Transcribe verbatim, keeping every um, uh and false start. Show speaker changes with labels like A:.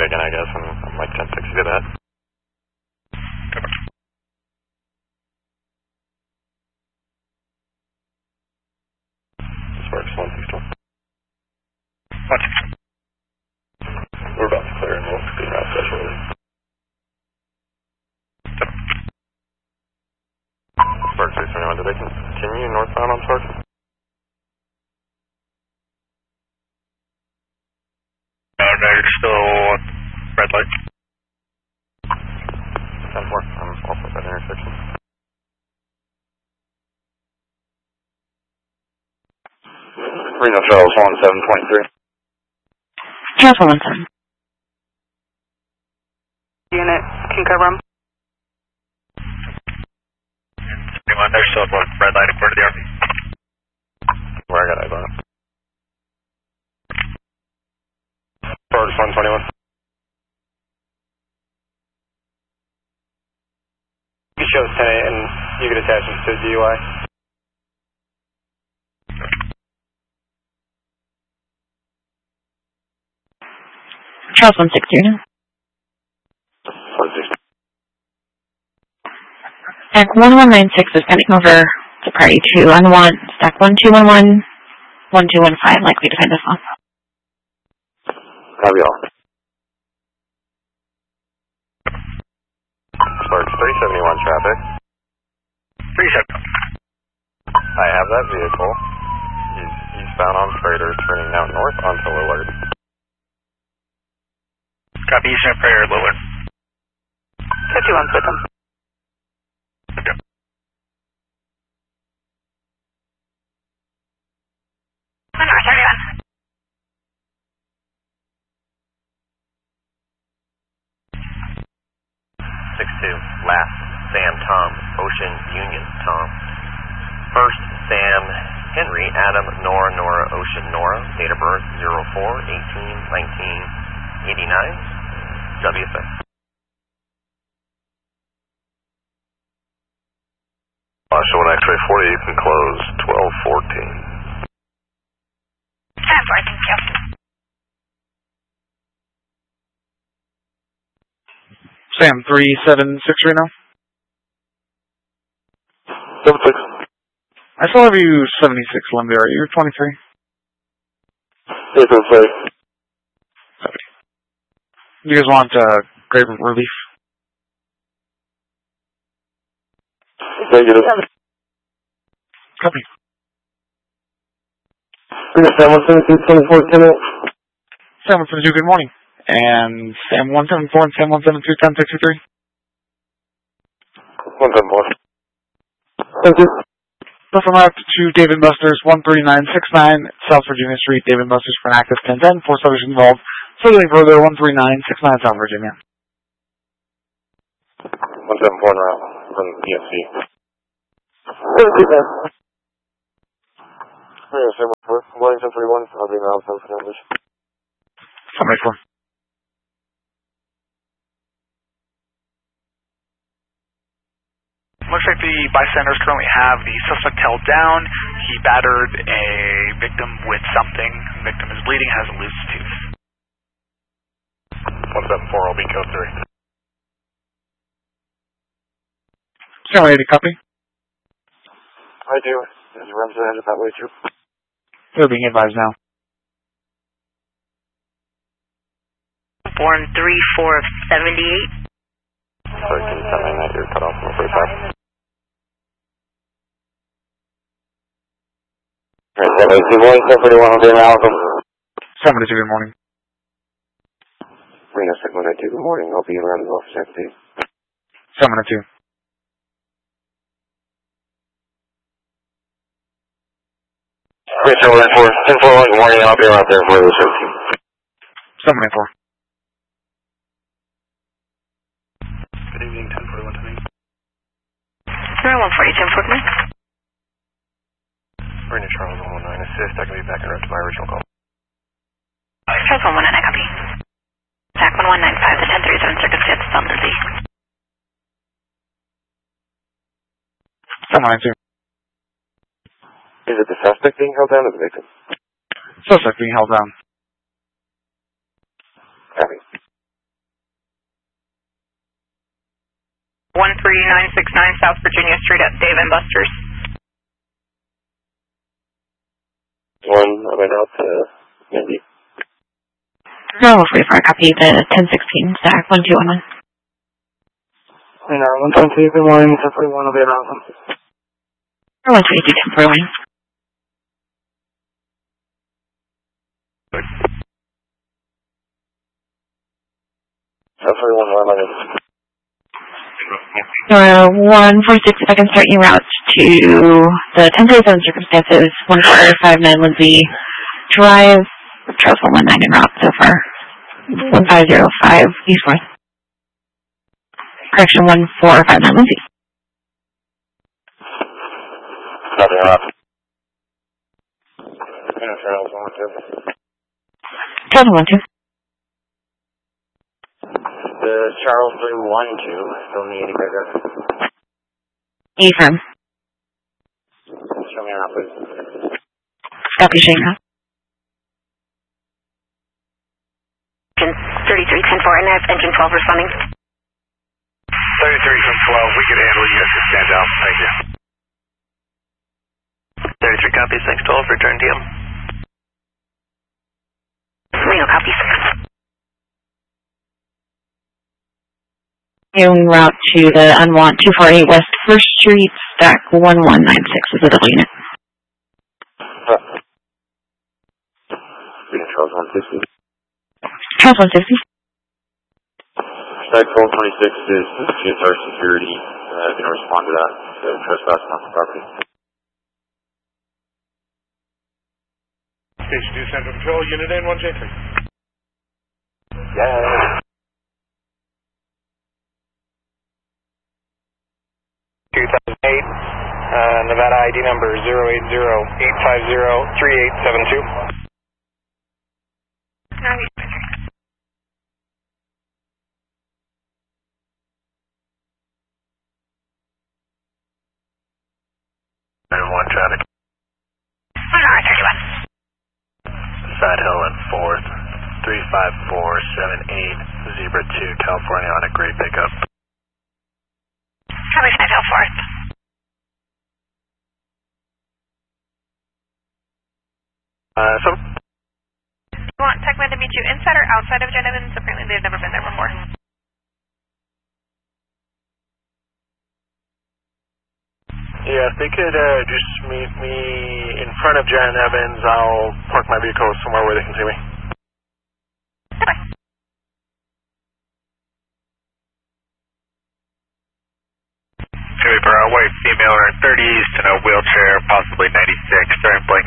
A: again, I guess, and I'm like ten six to that. Sparks one six one.
B: What?
A: We're about to clear and we'll clear out specially. Sparks six twenty-one, did they continue northbound on Sparks?
B: No, no, you're still red light.
A: ten four, I'm also at that intersection. Reno Charles one seven point three.
C: Charles one one seven.
D: Unit, can cover them.
B: They're still at red light according to the R P.
A: Where I got eyes on it. Sparks one twenty-one.
E: You show tenant and you can attach him to D U I.
C: Charles one six zero.
A: one six.
C: Stack one one nine six is pending over to party two on one. Stack one two one one, one two one five likely to find us off.
A: Copy all. Sparks three seventy-one traffic.
B: three seventy-one.
A: I have that vehicle. He's eastbound on Freighter, turning out north onto Willard.
B: Copy Eastern Prayer, Willard.
D: fifty-one's with them.
B: Okay.
D: North thirty-one.
A: six two, last, Sam Tom, Ocean Union Tom. First, Sam Henry, Adam, Nora, Nora, Ocean, Nora, date of birth zero four eighteen nineteen eighty-nine, W S A. Watch one X-ray forty, you can close twelve fourteen.
D: ten four, thank you.
F: Sam three seven six right now.
A: seven six.
F: I still have you seventy-six, Lumbia. You're twenty-three.
A: Yes, I'm sorry.
F: You guys want uh, grave relief?
A: Negative.
F: Copy.
A: Sam one seven two twenty-four, tenant.
F: Sam one seven two, good morning. And Sam one seven four and Sam one seven two, ten sixty-three.
A: one seven four. Thank you.
F: From out to David Busters, one three nine six nine, South Virginia Street, David Busters for an active ten ten, four subjects involved. Further further, one three nine six nine, South Virginia.
A: one seven four now from D F C. Wellington thirty-one, I'll be around for numbers.
F: seventy-four.
B: Looks like the bystanders currently have the suspect held down. He battered a victim with something. The victim is bleeding, has a loose tooth.
A: one seven four, I'll be code three.
F: Sam eighty, copy.
A: I do. There's runs headed that way too.
F: They're being advised now.
D: Born three four seventy-eight.
A: Sorry, can you tell me that you're cut off from the first half? seventy-two, Wellington thirty-one, I'll be around.
F: seventy-two, good morning.
A: Reno seven one two, good morning, I'll be around the office after you.
F: seventy-two.
A: Reno seven one four, ten four one, good morning, I'll be around there for the seventeen.
F: seventy-four.
E: Good evening, ten forty-one to me.
D: zero one forty, ten forty.
A: Reno Charles one one nine, assist, I can be back in route to my original call.
D: Charles one one nine, I copy. Attack one one nine five to ten thirty-seven, circumstances on Lizzie.
F: seventy-two.
A: Is it the suspect being held down or the victim?
F: Suspect being held down.
A: Copy.
D: one three nine six nine South Virginia Street at Dave and Buster's.
A: One, I went out to Mindy.
C: No, forty-four, copy the ten sixteen, stack one two one one.
F: And uh, one twenty-two, good morning, ten forty-one, will be around them.
C: Or one twenty-two, ten forty-one.
A: ten forty-one, eleven.
C: Uh, one forty-six, if I can start your routes to the ten thirty-seven circumstances, one four five nine Lindsay Drive, Charles one one nine en route so far. one five zero five East North. Correction, one four five nine Lindsay.
A: Nothing up. Charles one two.
C: Charles one two.
A: The Charles three one two, still need to pick up.
C: E firm.
A: Show me around, please.
C: Copy, Shane.
D: thirty-three ten four, and I have engine twelve responding.
B: thirty-three ten twelve, we can handle you guys to stand down. Thank you.
A: thirty-three copy, six twelve, return D M.
D: Reno copies.
C: En route to the unwant two forty-eight West First Street, stack one one nine six is the double unit.
A: Charles one sixty.
C: Charles one sixty.
A: Stack four twenty-six is G S R security. Uh, going to respond to that. So trespassing on the property.
G: Station two Central Patrol, unit in one J three.
A: Yeah.
E: two thousand eight, uh, Nevada I D number zero eight zero eight five zero three eight seven two.
A: nine one traffic.
D: R thirty-one.
A: Side Hill and fourth, three five four seven eight, Zebra two, California on a gray pickup.
D: Copy Side Hill fourth.
A: Uh, so.
D: You want TechMed to meet you inside or outside of Jen Evans? Apparently they've never been there before.
G: Yeah, if they could uh, just meet me in front of Jen Evans, I'll park my vehicle somewhere where they can see me.
D: Okay.
B: Joey Burrow, white female in her thirties, in a wheelchair, possibly ninety-six, starting plane